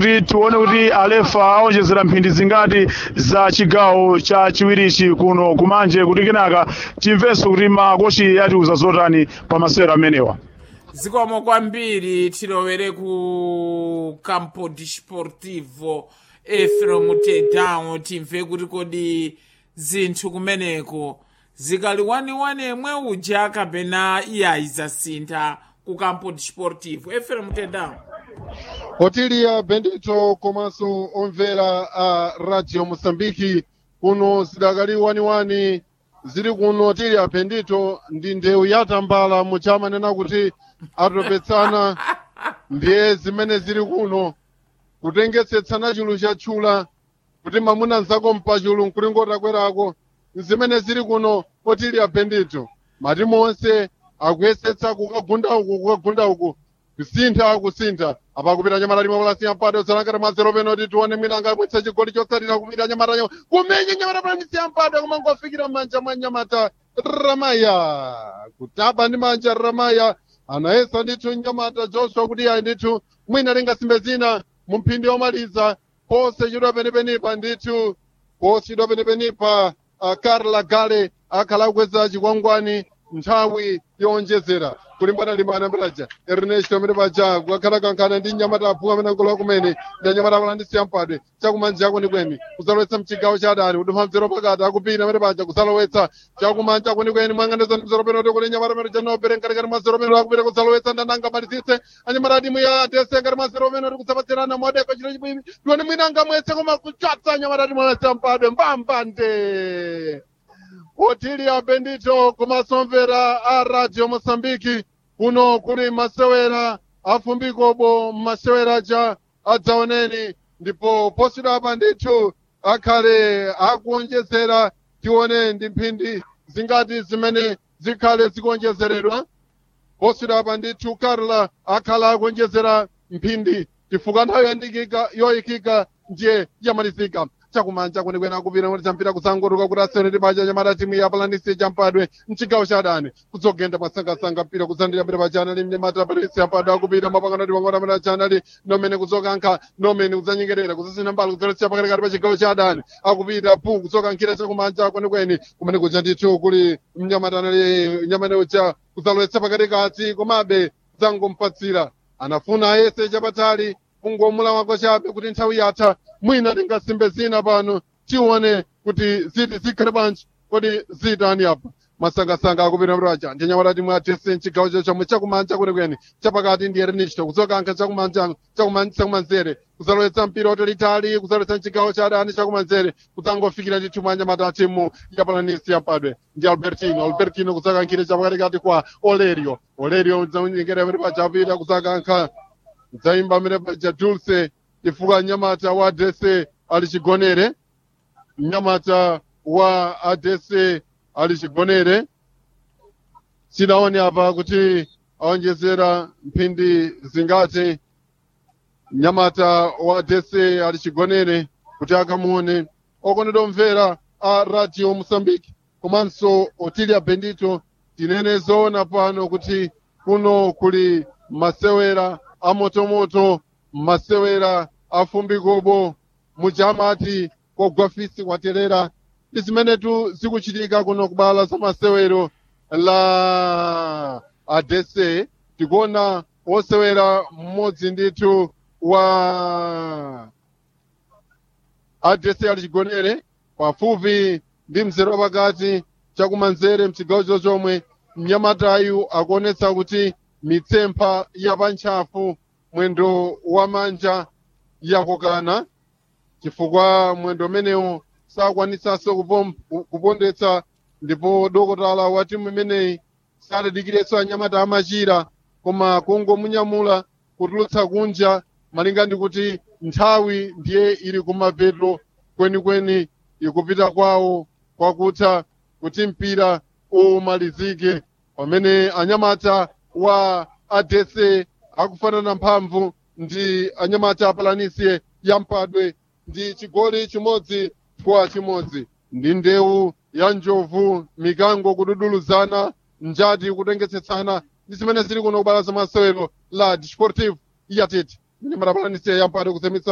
kuti tione kuti alefa aonjezera mphindi zingati za chigawo cha chiwirichi kuno kumanje, kuti kenaka timvenso kuti makochi atiuza zotani pa masewero amenewa. Zikomo kwambiri. Tilowere ku Campo Desportivo Efrem Tedown timve kuti kodi zinthu kumeneko zikali waniwane mwe uja kapena iyayi zasintha ku Campo Desportivo Efrem Tedown. Otilia Bendito komanso omvera a Radio Mosambiki kuno zidakali waniwani ziri kuno. Otilia Bendito ndi ndewu yatambala muchama nena kuti atopetsana ndiye zimene ziri kuno kutengesetsana chulu chatchula kuti mamuna nzako mpachulu nkulingota kwerako zimene ziri kuno. Otilia Bendito matimu onse akuyesetsa kukagunda uku kusintha apakupita nyamata limwe polasiya mpade usalangata mazero penoti tione mwinanga mwitsa chigoli chosalira kupita nyamata kumenya nyamata polasiya mpade kumangofikira manja mwa nyamata Ramaya kutaba ndi manja Ramaya anayesa ndithu nyamata Joshua kuti ayi ndithu mwina lingasimbe zina mu mphindi yomaliza pose chidwa penipenipa ndithu pose chidwa penipenipa Carla Gale akhala kukweza chikwangwani nthawi yowonjezera kulimbana mbraja Ernesto amene paja kukakhala kankhana ndi nyamata aphunga amene angolowa kumene ndi nyamata akulandisiya mpade chakumanja kwenikweni kusalowetsa mchigawo cha adani kudupha mzero pakati akupita amene paja kusalowetsa chakumanja kwenikweni mwang'aneza ndi mzero penoti kuti nyamata amene janopere nkatikati mwa zero penoti akupita kusalowetsa ndananga malisitse anyamata adimu ya atese ngati mwa zero penoti kusapatsirana modeko chino chibwimi tione mwina angamwetse koma kuchotsa nyamata adimu alasiya mpade mbambande. Otilia Bendito kumasomvera a Radio Mosambiki kuno kuli masewera afumbikobo masewera ja adzaoneni ndipo posidwa apa ndithu akhale akuonjezera tione ndi mphindi zingati zimene zikhale zikuonjezeredwa. Posidwa apa ndithu Carla akhala akuonjezera mphindi tifuka nthawi yoyikika ndiye yamalizika. Chakumanja kwenikweni akupita kuti champita kusangotuka kuti asewere paja nyamata timu ya Palanisi champadwe mchigawo cha adani kudzogenda masangasanga mpira kusandira mpira pachana limne mata Palanisi champadwe akupita mapangano ndi pangona mata chana li nomene kudzokankha nomene kudzanyengerera kudzasina mbali kudzaletsera pakatikati pa chigawo cha adani akupita pu kudzokankhira chakumanja kwenikweni kumene kuja ndithu kuli nyamata uja kudzalowetsa pakatikati komabe dzangompatsira anafuna ayese chapatali kungomula wako chabe kuti nthawi yatha mwina tingasimbe zina pano tione kuti ziti zikhale bwanji kodi zitani apa. Masangasanga akupita mraja ndi nyamata timu atese mchigawo chomwe chakumanja kwenikweni chapakati ndi Ernesto kudzokankha chakumanzere kudzalowetsa mpira otalitali kudzalowetsa mchigawo cha adani chakumanzere kudzangofikira ndithu mwa nyamata timu ya Palanisi champadwe ndi Albertino kudzakankhira chapakatikati kwa Olerio udzanyengera pamene paja apita kudzakankha dzaimba mene paja Dulce ifuka nyamata wa ADC alichigonere nyamata wa ADC alichigonere sinaone apa kuti aonjezera mphindi zingati nyamata wa ADC alichigonere kuti akamuone. Okondedwa omvera a Radio Mosambiki komanso Otilia Bendito tinene zoona pano kuti kuno kuli masewera amotomoto masewera afumbikobo mujamati kogwafisi kwaterera ndi zimenetu zikuchitika kuno kubala za masewero la ADC. Tikuona osewera mmodzi ndithu wa ADC alichigonere pafupi ndi mzero pakati chakumanzere mchigawo chomwe mnyamatayu akuonetsa kuti mitsempha yapantchafu mwendo wa manja yakokana chifukwa mwendo menewu sakwanisanso kupondetsa ndipo dokotala wa timu imeneyi sadadikiretso anyamata amachira koma kungomunyamula kutulutsa kunja malinga ndi kuti nthawi ndiye ili kumapeto kwenikweni ikupita kwawo kwakutha kuti mpira umalizike pamene anyamata wa ADC akufanana mphamvu ndi anyamata apalanisi yampadwe ndi chigoli chimodzi kwa chimodzi ndi ndewu ya njovu mikango kududuluzana njati kutengetsetsana ndi zimene zili kuno kubala za masewero la Desportivo yatete ndi marapalanisi yampadwe kuzemitsa